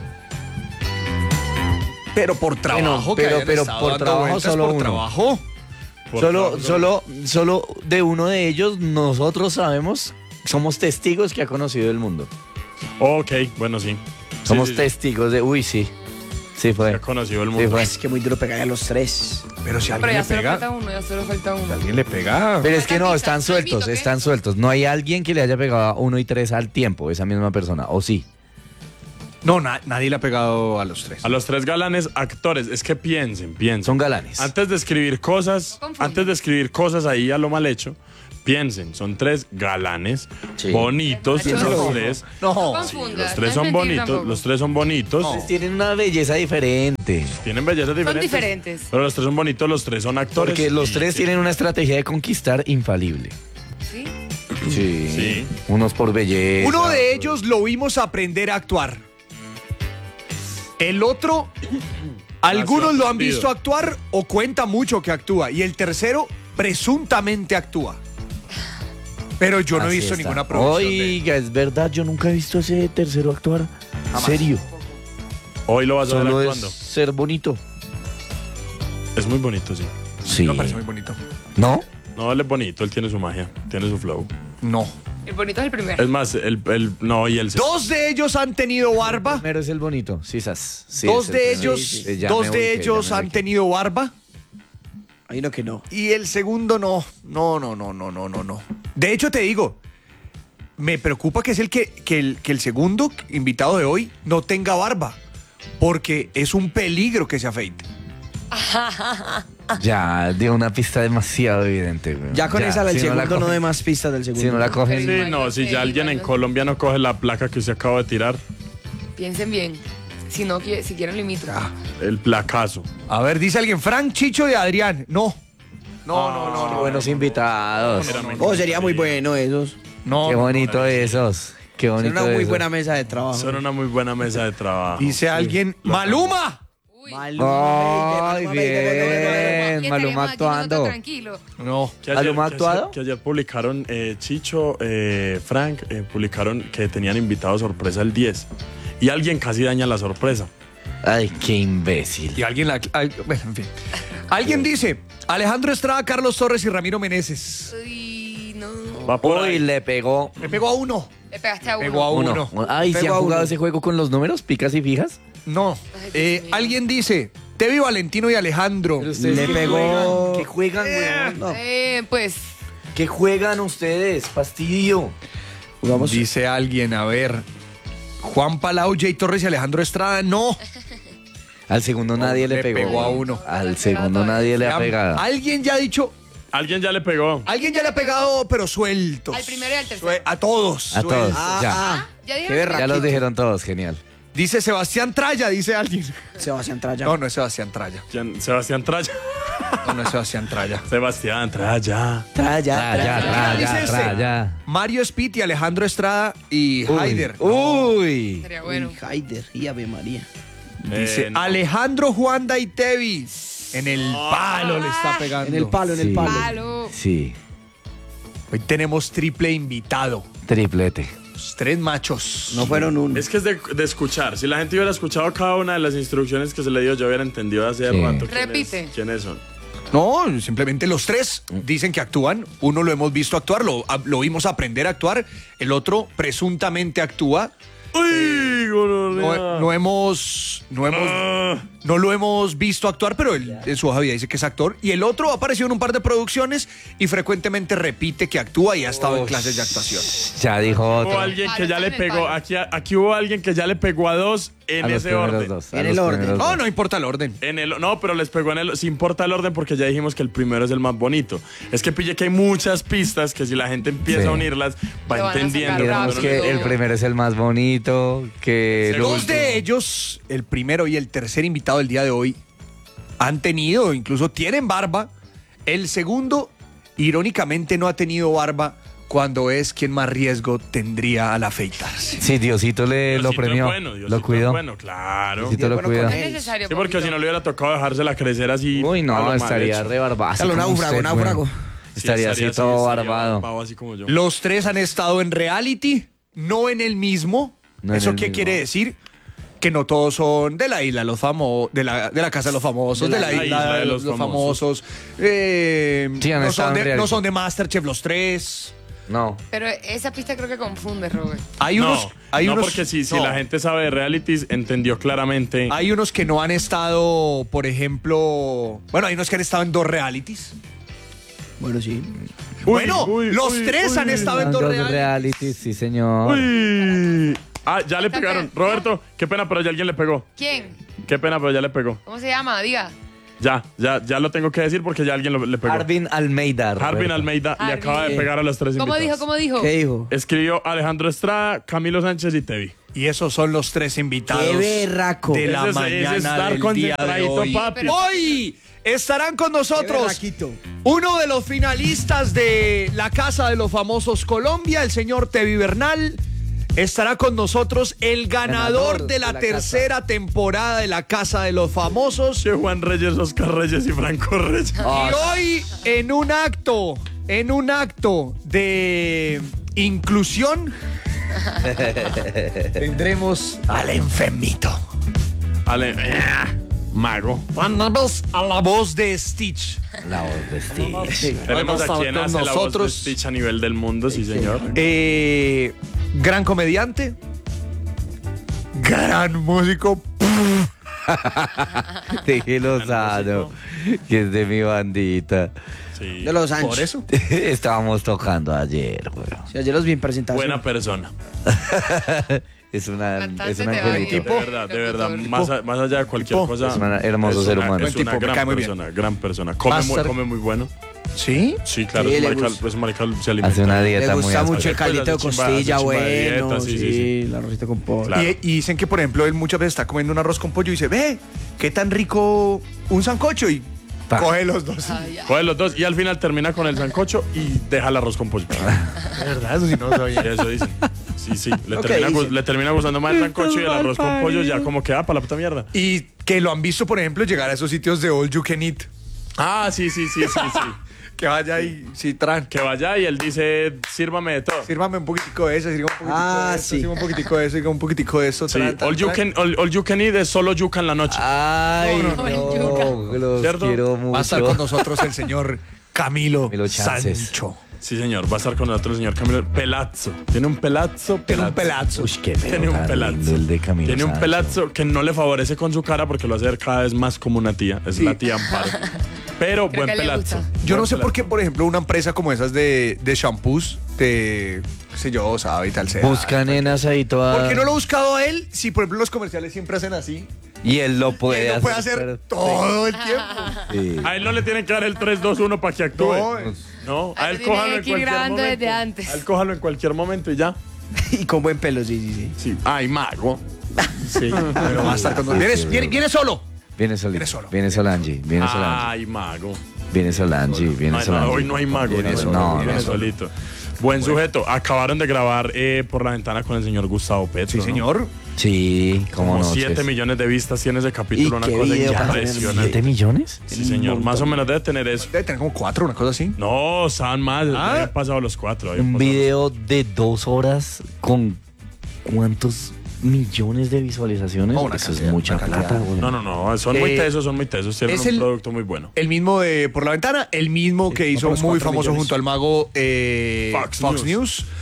Pero por trabajo, que pero- hayan pero estado por dando trabajo, vueltas solo por uno. trabajo. Por Solo, favor. solo, solo de uno de ellos nosotros sabemos, somos testigos que ha conocido el mundo. Ok, bueno, sí. Somos Sí, sí, sí. testigos de, uy, sí. Sí fue. Ha conocido el Sí mundo. fue. Es que muy duro pegarle a los tres. Pero si pero alguien ya le solo falta pega, uno, ya solo falta si uno. alguien le pega. Pero es que no, Pista, están ¿has sueltos, visto qué? están sueltos. No hay alguien que le haya pegado a uno y tres al tiempo, esa misma persona, ¿o sí? No, na- nadie le ha pegado a los tres. A los tres galanes actores, es que piensen, piensen. Son galanes. Antes de escribir cosas, No confundan. antes de escribir cosas ahí a lo mal hecho, piensen, son tres galanes, Sí. bonitos, ¿Quién los lo dijo? tres. No. No confundas, Los no tres es son mentir bonitos, tampoco. los tres son bonitos. No. Tienen una belleza diferente. Tienen bellezas diferentes. diferentes. Pero los tres son bonitos, los tres son actores. Porque los y- tres tienen una estrategia de conquistar infalible. ¿Sí? Sí. Sí. Unos por belleza. Uno de ellos lo vimos aprender a actuar. El otro, algunos lo han aprendido. visto actuar o cuenta mucho que actúa. Y el tercero, presuntamente actúa. Pero yo no he Así visto está. ninguna producción de él. Oiga, es verdad, yo nunca he visto ese tercero actuar. ¿En serio? Hoy lo vas a ver Solo actuando. es ser bonito. Es muy bonito, sí. Sí. Me parece muy bonito. ¿No? No, él es bonito, él tiene su magia, tiene su flow. No. El bonito es el primero. Es más, el, el no, y el Dos de ellos han tenido barba. Primero es el bonito, sí, sas. Sí, Dos es el de primero. ellos, Sí, sí. Ya dos me de ubiqué, ya ellos me han ubiqué. tenido barba. Hay uno que no. Y el segundo no. No, no, no, no, no, no, no. De hecho, te digo, me preocupa que es el que, que el, que el segundo invitado de hoy no tenga barba. Porque es un peligro que se afeite. Ya, dio una pista demasiado evidente. güey. Ya con esa, el si no la segundo no cogen- dé más pistas del segundo. Si no la cogen. Sí, Igual no, no si sé, ya alguien igual en no sé. Colombia no coge la placa que usted acaba de tirar, Piensen bien. Si no, qui- si quieren, limito. el placazo. A ver, dice alguien, Frank, Chicho y Adrián. No. No, no, no, Qué no. buenos invitados. Oh, sería muy bueno esos. No, Qué no, bonito esos. Qué Sería bonito una muy esos. buena mesa de trabajo. Son una muy buena mesa de trabajo. Dice alguien, Maluma. Uy. Maluma, Ay, Maluma, bien. Maluma, Y Maluma estaríamos aquí nosotros actuando. tranquilos. No. Que ayer, ¿Maluma ha que actuado? ayer- que ayer publicaron, eh, Chicho, eh, Frank, eh, publicaron que tenían invitado sorpresa el diez. Y alguien casi daña la sorpresa. Ay, qué imbécil. Y alguien la. ay, bueno, en fin. Alguien dice, Alejandro Estrada, Carlos Torres y Ramiro Meneses. Uy, no. Va por Uy, ahí. le pegó. Me pegó a uno. Le pegaste a uno. Pegó a Uno. uno. Ay, ¿se Pegó han a jugado uno. ese juego con los números? ¿Picas y fijas? No. Ay, Dios Eh, mío. alguien dice, Tevi, Valentino y Alejandro. Le pegó. ¿Qué juegan, weón? No. Eh, pues, ¿Qué juegan ustedes? Fastidio. Jugamos. Dice alguien, a ver. Juan Palau, Jay Torres y Alejandro Estrada. No. Al segundo nadie le le pegó. pegó a uno. Al segundo nadie le ha Ya- pegado. Alguien ya ha dicho, Alguien ya le pegó. alguien ya le ha pegado, pero sueltos. Al primero y al tercero. Sue- A todos. A sueltos. todos. Ah, ya. ah. ya Qué dijeron. berraquito. Ya los dijeron todos, genial. Dice Sebastián Traya, dice alguien. Sebastián Traya. No, no es Sebastián Traya. Quién- Sebastián Traya. No, no es Sebastián Traya. Sebastián Traya. Traya, Traya, Traya. traya, dice este? traya. Mario Spiti, Alejandro Estrada y Uy, Haider. Uy. Sería bueno. Uy, Haider y Ave María. Dice Eh, no. Alejandro Juanda y Tevi. En el palo le está pegando. En el palo, en el Sí. palo. Palo. Sí, Hoy tenemos triple invitado. triplete. Los tres machos. No fueron uno. Es que es de, de escuchar. Si la gente hubiera escuchado cada una de las instrucciones que se le dio, yo hubiera entendido hace Sí. rato quiénes- Repite. quiénes son. No, simplemente los tres dicen que actúan. Uno lo hemos visto actuar, lo, lo vimos aprender a actuar. El otro presuntamente actúa. ¡Uy! No, no hemos. No hemos. Ah. No lo hemos visto actuar, pero él en su hoja de vida dice que es actor. Y el otro ha aparecido en un par de producciones y frecuentemente repite que actúa y ha estado en clases de actuación. Ya dijo Hubo otro. alguien que Palo, ya está le en el pegó, palo. aquí, aquí hubo alguien que ya le pegó a dos en A los ese primeros orden. dos, a En los el orden. primeros No, dos. no importa el orden. En el, no, pero les pegó en el. Sí importa el orden porque ya dijimos que el primero es el más bonito. Es que pille que hay muchas pistas que si la gente empieza Sí. a unirlas va Lo van a entendiendo. sacar Digamos rápido. que el primero es el más bonito, que el Segundo. Dos de ellos, el primero y el tercer invitado del día de hoy, han tenido, incluso tienen barba. El segundo, irónicamente, no ha tenido barba cuando es quien más riesgo tendría al afeitarse. Sí, Diosito le Diosito lo premió, es bueno, Diosito lo cuidó. es bueno, claro. Diosito lo bueno cuidó. con No es él. necesario. Sí, porque poquito. si no le hubiera tocado dejársela crecer así. Uy, a no, lo mal estaría hecho. re barbado. así Claro, como náufrago, usted, náufrago. weón. Sí, Estaría así todo estaría barbado. barbado así como yo. Los tres han estado en reality, no en el mismo. No en ¿Eso el qué mismo. quiere decir? Que no todos son de la isla, los famo de la, de la casa de los famosos, de la, isla, de los, famosos. Eh, Sí, han no, estado son en de, reality. no son de Masterchef los tres. No. Pero esa pista creo que confunde, Robert. Hay No, unos, hay no unos, porque si, si no. la gente sabe de realities, entendió claramente. Hay unos que no han estado, por ejemplo, bueno, hay unos que han estado en dos realities. Bueno, sí. Uy, bueno, uy, los uy, tres uy. han estado en Dos dos realities. reality, sí, señor. Uy. Ah, ya le Está pegaron. bien. Roberto, qué pena, pero ya alguien le pegó. ¿Quién? Qué pena, pero ya le pegó. ¿Cómo se llama? Diga. Ya, ya, ya lo tengo que decir porque ya alguien lo- le pegó. Arvin Almeida. Harbin Roberto. Almeida le Harbin. acaba de pegar a los tres ¿Cómo dijo? invitados. ¿Cómo dijo? ¿Qué dijo? Escribió Alejandro Estrada, Camilo Sánchez y Tevi. Y esos son los tres invitados ¡Qué berraco! de la Ese es- ese mañana es estar del día de concentradito, hoy. papi. Hoy estarán con nosotros berraquito. uno de los finalistas de la Casa de los Famosos Colombia, el señor Tevi Bernal. Estará con nosotros el ganador, Ganador de la de la tercera temporada de la Casa de los Famosos. Que Juan Reyes, Oscar Reyes y Franco Reyes. Y hoy, en un acto, en un acto de inclusión, tendremos al enfermito. Ale, eh, mago. Mandamos a la voz de Stitch. La voz de Stitch. Tenemos Vamos a a quien con hace la voz de nosotros. Stitch a nivel del mundo, sí, señor. Eh, gran comediante. Gran músico. Déjelo sano, que es de mi bandita. Sí. De los Sánchez. Por eso. Estábamos tocando ayer, weón. Sí, ayer los vi en presentación. Buena persona. Es una, Cantante es un te va angelito. bien. De verdad, de verdad. Locutor. Más, a- más allá de cualquier Tipo. cosa. Es un hermoso es ser una- humano. Es Buen una tipo, me gran cae muy bien. persona, gran persona. Come, Va a muy, estar- come muy bueno. ¿Sí? Sí, claro, Sí, ese le marica, gusta. ese marica se alimenta. Hace una dieta Le muy gusta áspera. mucho el Pues caldito de hace chimba- costilla, hace chimba de bueno. dieta, sí, sí, sí, sí. el arrocito con pollo. Claro. Y, y dicen que, por ejemplo, él muchas veces está comiendo un arroz con pollo y dice, ve, qué tan rico un sancocho. Y Pa. coge los dos. Ay, ya. Coge los dos y al final termina con el sancocho y deja el arroz con pollo. De verdad, eso sí no lo sabía. Eso dicen. Sí, sí. Le, Ok, termina, gu- dicen. le termina gustando más el sancocho y el arroz con pollo ya como que, ah, para la puta mierda. Y que lo han visto, por ejemplo, llegar a esos sitios de All You Can Eat. Ah, sí, sí, sí, sí, sí. Que vaya y sí, tran. Que vaya y él dice, sírvame de todo. Sírvame un poquitico de eso, sírvame un poquitico Ah, de eso, sí. sírvame un poquitico de eso, sírvame un poquitico de eso. Sí, tran, tran, all you, tran. can, all, all you can eat es solo yuca en la noche. Ay, No, no, no, no. los ¿Cierto? quiero mucho. Va a estar con nosotros el señor Camilo, Camilo Chances. Sancho. Sí, señor. Va a estar con nosotros el señor Camilo. Pelazzo. Tiene un pelazzo. Tiene un pelazzo. pelazo. Uy, qué pelo Tiene un tan pelazo. lindo el de Camilo Tiene un Sancho. pelazo que no le favorece con su cara porque lo hace cada vez más como una tía. Es la tía Amparo. Pero Creo buen que le pelazo. gusta. Yo no Buen sé por pelazo. qué, por ejemplo, una empresa como esas de, de shampoos, de, qué sé yo, sabe y tal sea. Busca nenas ahí todas. ¿Por qué no lo he buscado a él? Si, por ejemplo, los comerciales siempre hacen así. Y él lo Y puede él lo puede hacer. hacer todo el tiempo. Sí. A él no le tienen que dar el tres dos uno para que actúe. No, No, A a él él tiene cójalo en que ir cualquier grabando momento. desde antes. A él cójalo en cualquier momento y ya. Y con buen pelo, sí, sí, sí. Sí. Ay, mago. Sí. Pero va a estar con nosotros. Viene, viene, viene solo. Viene solito. Viene solo. Viene Solange. Viene Solange. Ay, mago. Viene Solange. Viene No, no, Solange. hoy no hay mago. Viene no, solo, no, viene no. solito. Buen sujeto. Acabaron de grabar eh, por la ventana con el señor Gustavo Petro. Sí, ¿no? señor. Sí, cómo Como no. siete Chess. millones de vistas tiene ese capítulo. ¿Y Una qué cosa video para tener impresionante. ¿Siete millones? Sí, señor. Más o menos debe tener eso. Debe tener como cuatro, una cosa así. No, estaban más. Ah. Habían pasado los cuatro. habían Un pasado. video de dos horas con cuántos millones de visualizaciones. Oh, una Eso es cantidad, mucha una cantidad. plata, güey. No, no, no. Son muy Eh, tesos, son muy tesos. Tienen es un el- producto muy bueno. El mismo de Por la Ventana, el mismo que hizo por los muy cuatro famoso millones. junto al mago eh, Fox Fox, News. News.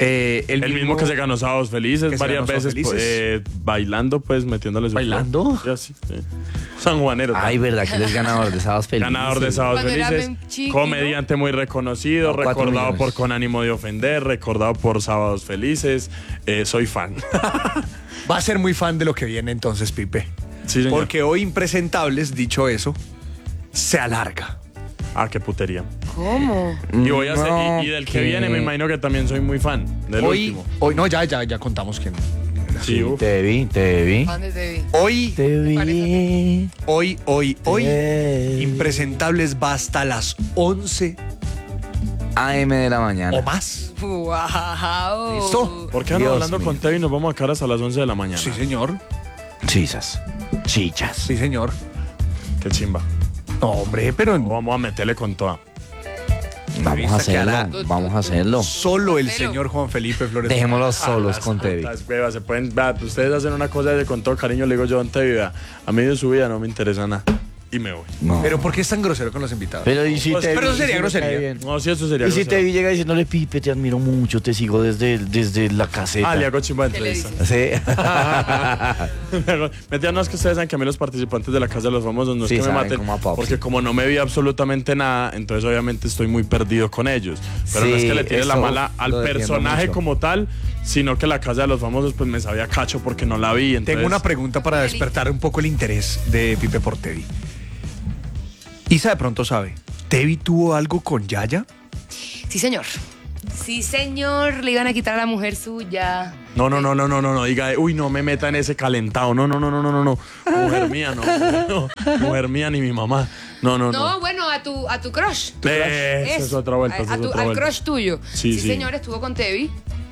Eh, el, El mismo que se ganó Sábados Felices que se varias ganó Sábados veces, Felices. eh, bailando, pues, metiéndole su ¿Bailando? flow. Sí, así, sí. Sanjuanero. Ay, verdad que él es ganador de Sábados Felices. Ganador de Sábados Cuando era Felices, bien chiqui, comediante muy reconocido, No, cuatro recordado millones. por Con ánimo de ofender, recordado por Sábados Felices. Eh, soy fan. Va a ser muy fan de lo que viene entonces, Pipe. Sí, señor. Porque hoy Impresentables, dicho eso, se alarga. Ah, qué putería. ¿Cómo? Y voy a hacer, No, y, y del que que- viene me imagino que también soy muy fan. Del Hoy, último. hoy, no, ya, ya, ya contamos quién. Sí, Sí, uf. te vi, te vi. ¿Dónde te vi? Hoy, Te vi. hoy, hoy, hoy, te vi. Impresentables va hasta las once A M de la mañana. o más. ¡Wow! ¿Listo? ¿Por qué andan Dios hablando mío. con Tevi y nos vamos a quedar hasta las once de la mañana? Sí, señor. Chisas. Chichas. Sí, señor. Qué chimba. No, hombre, pero Vamos a meterle con toda. Vamos a Revista que hacerlo. hará. Vamos a hacerlo. solo el Pero- señor Juan Felipe Flores. Dejémoslos solos Las con Tevi. putas huevas, se pueden, vea, ustedes hacen una cosa de con todo cariño, le digo yo, don Tevi, vea, a mí de su vida no me interesa nada. Y me voy. No. Pero ¿por qué es tan grosero con los invitados? Pero y si Pues, Tevi- pero eso sería si me grosería. cae bien. No, si eso sería Y si grosero. Tevi llega diciéndole, Pipe, te admiro mucho, te sigo desde, desde la caseta. Ah, le hago chimba de ¿Qué le entrevista. dices? Sí. Mentira, no es que ustedes saben que a mí los participantes de la Casa de los Famosos no es Sí, que me saben maten, como a Popsi. porque como no me vi absolutamente nada, entonces obviamente estoy muy perdido con ellos. Pero no es Sí, que le tire la eso mala al lo defiendo personaje mucho. como tal, sino que la Casa de los Famosos pues me sabía cacho porque no la vi. Entonces, Tengo una pregunta para despertar un poco el interés de Pipe por Tevi. Isa de pronto sabe, ¿Tevi tuvo algo con Yaya? Sí, señor. Sí, señor. Le iban a quitar a la mujer suya. No, no, no, no, no, no, no, diga, uy, no me meta en ese calentado. No, no, no, no, no, no, no. Mujer mía, no, no. Mujer mía ni mi mamá. No, no, No, no. bueno, a tu, a tu crush. Esa es otra vuelta, A, esa a es tu, otra al vuelta. crush tuyo. Sí, Sí, sí. señor, estuvo con Tevi.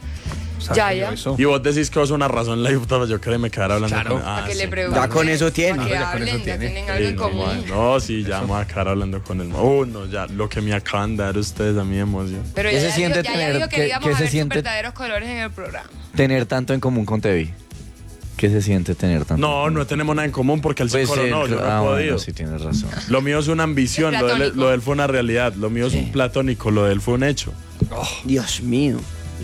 ¿Sabía Ya, ya. eso? Y vos decís que vos una razón la puta, yo creo que me quedara hablando Claro. con Para que sí. le pregunten. Ya con eso tiene. Para que Ya con eso hablen, ya tiene. tienen algo Sí, en no, común. man, no, sí, ya me voy a quedar hablando con el... Oh, no, ya, lo que me acaban de dar ustedes a mí de emoción. Pero ¿Qué ya, se ya siente dijo, ya, ya tener- dijo que qué- íbamos qué a se ver sus siente- verdaderos colores en el programa. Tener tanto en común con Tevi. ¿Qué se siente tener tanto? No, no tenemos nada en común porque el Pues, psicólogo eh, no, yo no ah, he bueno, podido. sí tienes razón. Lo mío es una ambición, Es lo de, él, platónico. lo de él fue una realidad, lo mío es un platónico, lo de él fue un hecho. Dios mío.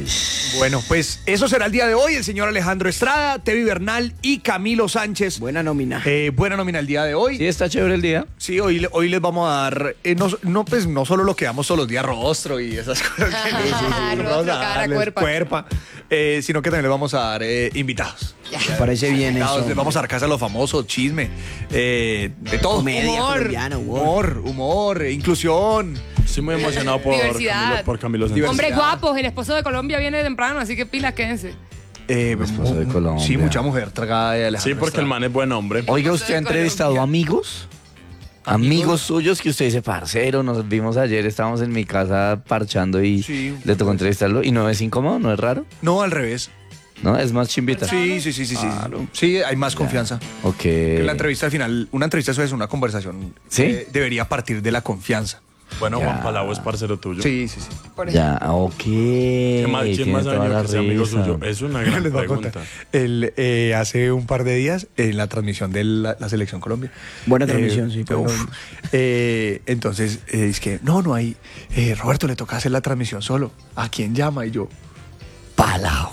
Bueno, pues eso será el día de hoy. El señor Alejandro Estrada, Tevi Bernal y Camilo Sánchez. Buena nómina. Eh, buena nómina el día de hoy. Sí, está chévere el día. Sí, hoy, le- hoy les vamos a dar, eh, no, no, pues no solo lo que damos todos los días, rostro y esas cosas. que les- les Rostro, vamos a cara, darles cuerpa. cuerpa, eh, sino que también les vamos a dar eh, invitados. Me parece bien Invitados, eso. Les vamos a dar casa a los famosos, chisme, eh, de todo. Comedia Humor. colombiana, humor. Humor, humor, eh, inclusión. Estoy muy emocionado por Diversidad. Camilo, por Camilo Sánchez. Diversidad. Hombres guapos, el esposo de Colombia viene temprano, así que pilas, quédense. Eh, Esposo de mu- Colombia. Sí, mucha mujer tragada de Alejandro Sí, porque el Estrada. man es buen hombre. Oiga, Esposo ¿usted ha de entrevistado Colombia. amigos? Amigos suyos que usted dice, parcero, nos vimos ayer, estábamos en mi casa parchando y Sí. le tocó entrevistarlo. ¿Y no es incómodo? ¿No es raro? No, al revés. ¿No? Es más chimbita. Sí, sí, sí, sí, sí. Sí, hay más confianza. Ok. Que la entrevista al final, una entrevista eso es una conversación. ¿Sí? eh, debería partir de la confianza. Bueno, Ya. Juan Palau es parcero tuyo. Sí, sí, sí. Por ejemplo. Ya, ok. ¿Quién más, quién Tiene más ha toda venido la que sea amigo risa. suyo? Es una gran Les voy a pregunta. contar. El, eh, hace un par de días, en la transmisión de la, la Selección Colombia. Buena eh, transmisión, sí, pero- uf, eh, entonces, eh, es que, no, no hay. eh, Roberto, le toca hacer la transmisión solo. ¿A quién llama? Y yo, Palau.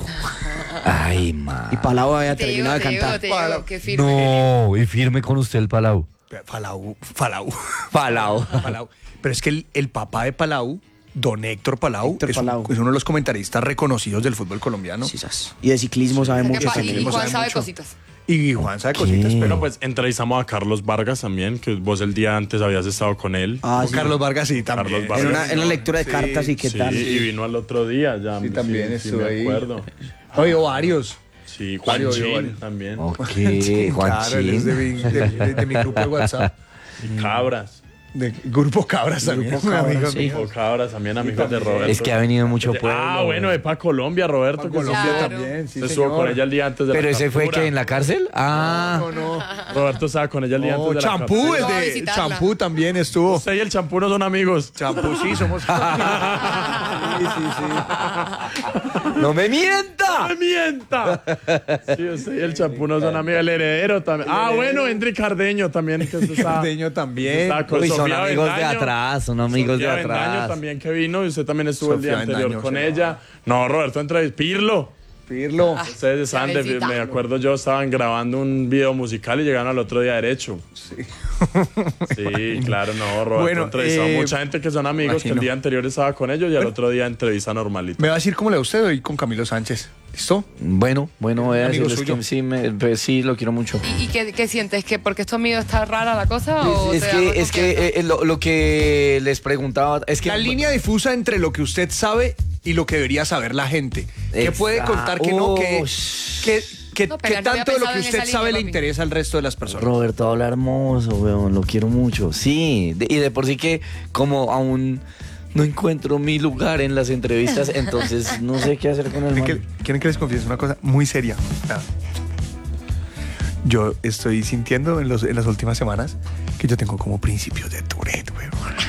Ay, ma. Y Palau había Te terminado llegó, de te cantar. llegó, te llegó, qué firme. No, y firme con usted el Palau. Palau, Palau. Palau. Palau. Pero es que el, el papá de Palau, don Héctor Palau, Héctor es, un- Palau. es uno de los comentaristas reconocidos del fútbol colombiano. Sí, sas. Y de ciclismo sabe O sea, que mucho pa- también. y Juan sabe sabe mucho. cositas. Y Juan sabe cositas, ¿Qué? pero Bueno, pues entrevistamos a Carlos Vargas también, que vos el día antes habías estado con él. Ah, con sí. Carlos Vargas sí también. Carlos Vargas. En una, en una lectura de Sí, cartas y qué sí, tal. y vino al otro día ya. Sí, también sí, estuvo me ahí. acuerdo. Oye, varios. Sí, Varios, Juanchín varios. también. Ok, Claro, él es de mi, Juanchín. de, de- de mi grupo de WhatsApp. Y Cabras. De Grupo Cabras también. Grupo Cabras, amigos sí. míos. O Cabras también, amigos de Roberto. Es que ha venido mucho De- pueblo. Ah, bueno, de pa' Colombia, Roberto. que Colombia estuvo- Claro. también, sí, estuvo señor. con ella el día antes de Pero la ese fue captura. que en la cárcel. Ah. No, no. Roberto estaba con ella el día No, antes de la champú, captura. el No, a de visitarla. champú también estuvo. Usted y el champú no son amigos. Champú, sí, somos. sí, sí. ¡No me mienta! ¡No me mienta! Sí, usted y el Chapú no son amigos. El heredero también. Ah, bueno, Henry Cardeño también. Que usted está, Cardeño también. está con Uy, son Sofía amigos de Bendaño. atrás, son amigos Sofía de atrás. Bendaño también que vino y usted también estuvo Sofía el día anterior Bendaño, con sí. ella. No, Roberto entrevistó. Pirlo. Pirlo. Ustedes estaban, de- Suavecita. me acuerdo yo, estaban grabando un video musical y llegaron al otro día derecho. Sí. Sí, claro, no, Roberto Bueno, entrevistó a eh, mucha gente que son amigos, que imagino. el día anterior estaba con ellos y al otro día entrevista normalita. Me va a decir cómo le va a usted hoy con Camilo Sánchez. ¿Listo? Bueno, bueno, voy a Amigo decirles suyo. que sí, me- pues sí, lo quiero mucho. ¿Y, y qué, qué sientes? ¿Que porque es tu amigo está rara la cosa? ¿O Es te da más que, es que confianza? eh, lo, lo que les preguntaba es que La línea difusa entre lo que usted sabe y lo que debería saber la gente. ¿Qué Exacto. puede contar que no? ¿Qué, Ush. qué, qué- No, qué pero no había tanto de lo pensado que en usted esa sabe línea, le papi. interesa al resto de las personas? Roberto habla hermoso, weón, lo quiero mucho. Sí, de- y de por sí que como aún no encuentro mi lugar en las entrevistas, entonces no sé qué hacer con el ¿Quieren que, man. quieren que les confiese una cosa muy seria? Ah. Yo estoy sintiendo en, los, en las últimas semanas que yo tengo como principios de Tourette, weón.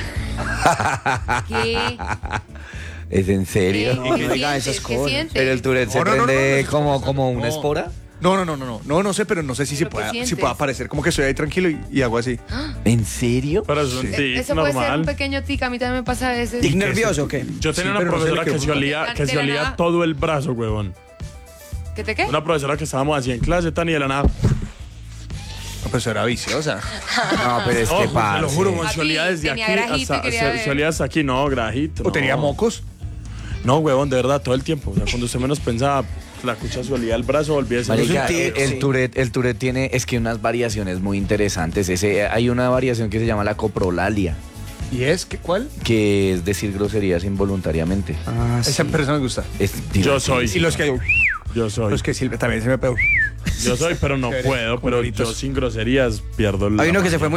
¿Qué? ¿Es en serio? ¿Qué? No, ¿Qué no diga sientes? esas ¿Qué cosas. sientes? Pero el Tourette se No, no, no, no, prende no, no, como, no, como una no. espora. No, no, no, no, no, no, no sé, pero no sé si se ¿Pero qué pueda, si sientes? pueda parecer como que estoy ahí tranquilo y, y hago así. ¿En serio? Pero es un Sí. tic Eso puede ser un normal. pequeño tic, a mí también me pasa a veces. ¿Tic nervioso o qué? Yo tenía Sí, una pero no sé profesora lo que que se busca. olía, que De se la olía nada. todo el brazo, huevón. ¿Qué te qué? Una profesora que estábamos así en clase, tan y de la nada. No, pues era viciosa. No, pero es No, que te lo pasa. juro, weón, A se ti olía desde tenía aquí grajito y hasta, quería se, ver. se olía hasta aquí, no, grajito. ¿O no. tenía mocos? No, huevón, de verdad, todo el tiempo. O sea, cuando usted menos pensaba, la cucha se olía el brazo, volvía a ser Marica, Es un el, tic, el sí. Tourette, el Tourette tiene es que unas variaciones muy interesantes. Ese, hay una variación que se llama la coprolalia, ¿Y es? ¿Qué, ¿Cuál? que es decir groserías involuntariamente. Ah, Esa sí. persona me gusta. Es Yo soy. Y los que, Yo soy. los que Silvia también se me pegó. Yo soy, pero no Chévere, puedo. Pero coloritos. yo sin groserías pierdo el. Hay uno que se fue muy